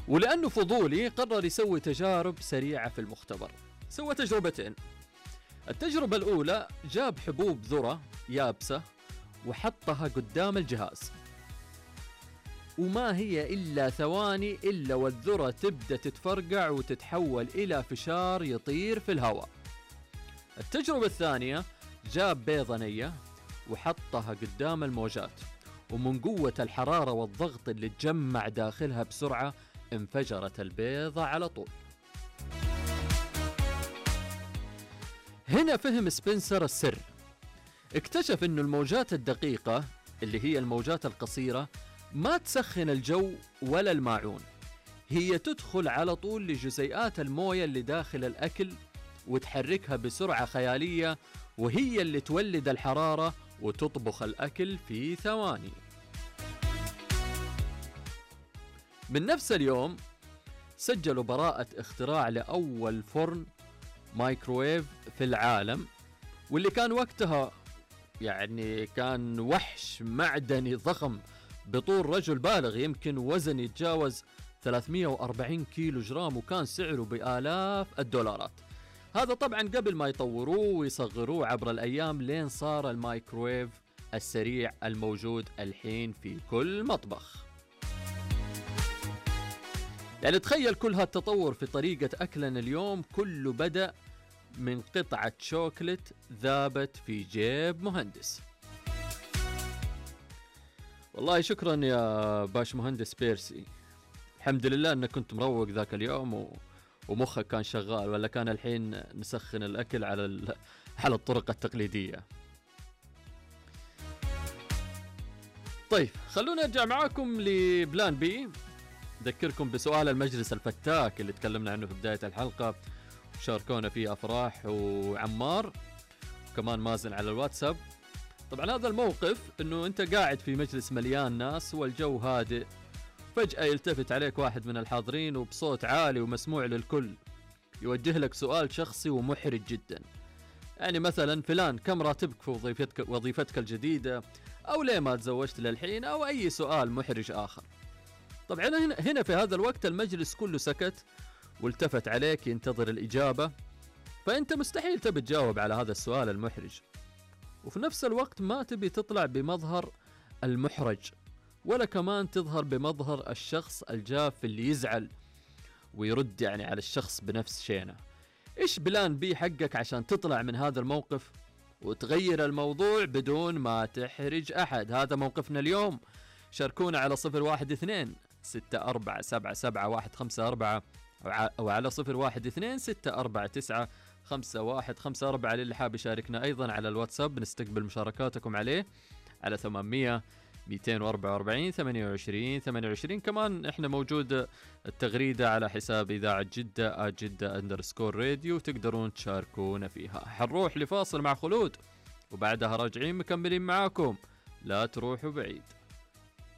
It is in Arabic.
ولأنه فضولي قرر يسوي تجارب سريعة في المختبر. سوى تجربتين. التجربة الأولى جاب حبوب ذرة يابسة وحطها قدام الجهاز، وما هي إلا ثواني إلا والذرة تبدأ تتفرقع وتتحول إلى فشار يطير في الهواء. التجربة الثانية جاب بيضة نية وحطها قدام الموجات، ومن قوة الحرارة والضغط اللي تجمع داخلها بسرعة انفجرت البيضة على طول. هنا فهم سبنسر السر. اكتشف إنه الموجات الدقيقة اللي هي الموجات القصيرة ما تسخن الجو ولا الماعون، هي تدخل على طول لجزيئات الموية اللي داخل الأكل وتحركها بسرعة خيالية، وهي اللي تولد الحرارة وتطبخ الأكل في ثواني. من نفس اليوم سجلوا براءة اختراع لأول فرن مايكروويف في العالم، واللي كان وقتها يعني كان وحش معدني ضخم بطول رجل بالغ، يمكن وزن يتجاوز 340 كيلو جرام، وكان سعره بآلاف الدولارات. هذا طبعا قبل ما يطوروه ويصغروه عبر الأيام لين صار المايكروويف السريع الموجود الحين في كل مطبخ. يعني تخيل كل هالتطور في طريقة أكلنا اليوم كله بدأ من قطعة شوكولات ذابت في جيب مهندس. والله شكرا يا باش مهندس بيرسي، الحمد لله أنك كنت مروق ذاك اليوم ومخك كان شغال، ولا كان الحين نسخن الأكل على الطرق التقليدية. طيب خلونا نرجع معاكم لبلان بي. أذكركم بسؤال المجلس الفتاك اللي تكلمنا عنه في بداية الحلقة، شاركونا فيه أفراح وعمار وكمان مازن على الواتساب. طبعا هذا الموقف انه انت قاعد في مجلس مليان ناس والجو هادئ، فجأة يلتفت عليك واحد من الحاضرين وبصوت عالي ومسموع للكل يوجه لك سؤال شخصي ومحرج جدا. يعني مثلا فلان كم راتبك في وظيفتك الجديدة، او ليه ما تزوجت للحين، او اي سؤال محرج اخر. طبعا هنا في هذا الوقت المجلس كله سكت والتفت عليك ينتظر الإجابة، فأنت مستحيل تبي تجاوب على هذا السؤال المحرج، وفي نفس الوقت ما تبي تطلع بمظهر المحرج ولا كمان تظهر بمظهر الشخص الجاف اللي يزعل ويرد يعني على الشخص بنفس شينه. إيش بلان بي حقك عشان تطلع من هذا الموقف وتغير الموضوع بدون ما تحرج أحد؟ هذا موقفنا اليوم. شاركونا على 012-6477-154 أو على 012-649-5154 للي حاب يشاركنا أيضا على الواتساب، نستقبل مشاركاتكم عليه على 800-244-28-28. كمان احنا موجود التغريدة على حساب إذاعة جدة @جدة_راديو، تقدرون تشاركونا فيها. حنروح لفاصل مع خلود وبعدها راجعين مكملين معاكم، لا تروحوا بعيد.